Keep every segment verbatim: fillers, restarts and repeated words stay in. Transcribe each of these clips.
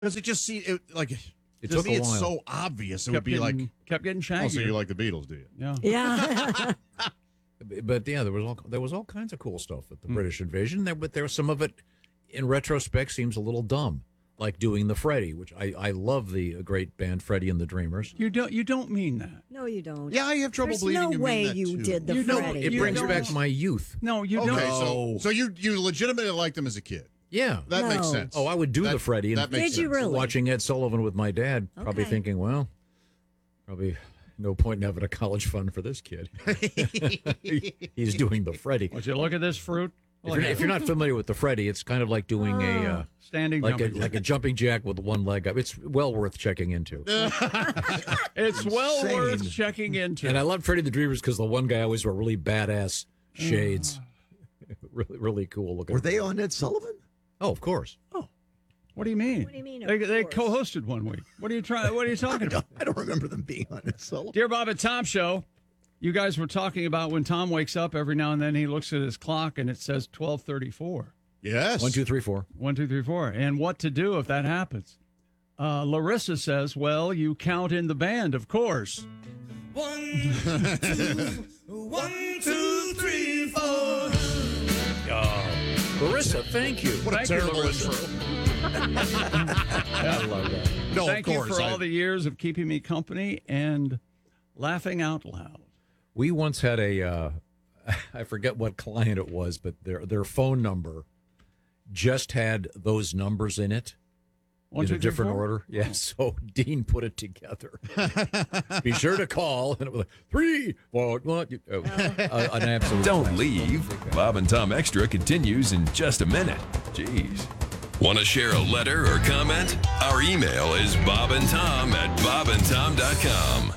Because it just see it like It to took me a it's while. so obvious. It Kept would be getting, like, kept getting shaggy. oh, so you like the Beatles, do you? Yeah. Yeah. But yeah, there was all there was all kinds of cool stuff at the Hmm. British invasion. There, but there was some of it, in retrospect, seems a little dumb, like doing the Freddie, which I, I love the great band Freddie and the Dreamers. You don't you don't mean that. No, you don't. Yeah, I have trouble There's believing no you mean way that, you too. did the You don't- Freddie. It You brings don't- back my youth. No, you Okay, don't. so so you you legitimately liked them as a kid. Yeah. That makes No. sense. Oh, I would do That- the Freddie. that And makes Did you sense. really? watching Ed Sullivan with my dad, probably Okay. thinking, well, probably no point in having a college fund for this kid. He- He's doing the Freddie. Would you look at this fruit? If Look you're, at if you're not familiar with the Freddie, it's kind of like doing a uh, standing like a jumping like a jumping jack with one leg up. It's well worth checking into. It's well Insane. worth checking into. And I love Freddie the Dreamers because the one guy always wore really badass shades. really, really cool looking. Were they on Ed Sullivan? Oh, of course. What do you mean? What do you mean, of They, they course? co-hosted one week. What are you trying? What are you talking about? I don't remember them being on Ed Sullivan. Dear Bob and Tom Show, you guys were talking about when Tom wakes up every now and then he looks at his clock and it says twelve thirty-four. Yes. One, two, three, four. One, two, three, four. And what to do if that happens? Uh, Larissa says, well, you count in the band, of course. One, two, one, two, three, four. Larissa, thank you. What a Thank you, terrible Larissa. intro. I love that. No, Thank of you course. for I- all the years of keeping me company and laughing out loud. We once had a, uh, I forget what client it was, but their their phone number just had those numbers in it. One, in two, a three, different four? order. Yes. So Dean put it together. Be sure to call. And it was like, three, four, one. Oh, uh, an absolute. Don't classic. leave. Bob and Tom Extra continues in just a minute. Jeez. Want to share a letter or comment? Our email is bobandtom at bobandtom dot com.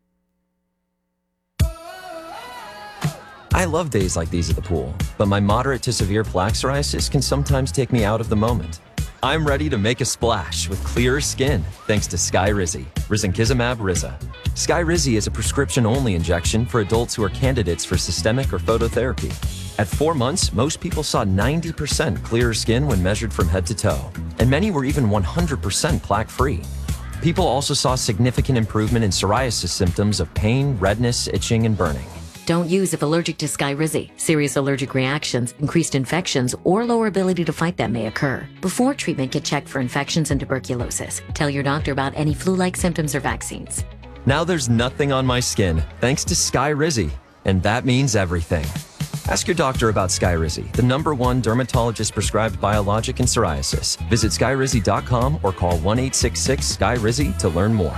I love days like these at the pool, but my moderate to severe plaque psoriasis can sometimes take me out of the moment. I'm ready to make a splash with clearer skin thanks to Skyrizi, risankizumab Riza. Skyrizi is a prescription-only injection for adults who are candidates for systemic or phototherapy. At four months, most people saw ninety percent clearer skin when measured from head to toe, and many were even one hundred percent plaque-free. People also saw significant improvement in psoriasis symptoms of pain, redness, itching, and burning. Don't use if allergic to Skyrizi. Serious allergic reactions, increased infections, or lower ability to fight them may occur. Before treatment, get checked for infections and tuberculosis. Tell your doctor about any flu-like symptoms or vaccines. Now there's nothing on my skin thanks to Skyrizi, and that means everything. Ask your doctor about Skyrizi, the number one dermatologist-prescribed biologic in psoriasis. Visit skyrizi dot com or call one eight six six Sky Rizi to learn more.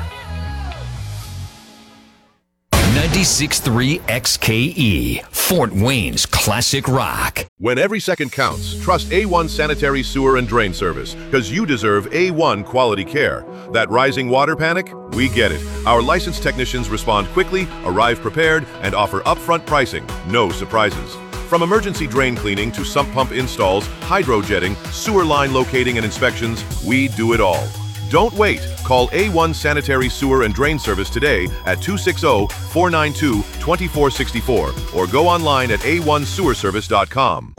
ninety-six point three X K E, Fort Wayne's classic rock. When every second counts, trust A one Sanitary Sewer and Drain Service, because you deserve A one quality care. That rising water panic? We get it. Our licensed technicians respond quickly, arrive prepared, and offer upfront pricing. No surprises. From emergency drain cleaning to sump pump installs, hydrojetting, sewer line locating and inspections, we do it all. Don't wait. Call A one Sanitary Sewer and Drain Service today at two six zero, four nine two, two four six four or go online at a one sewer service dot com.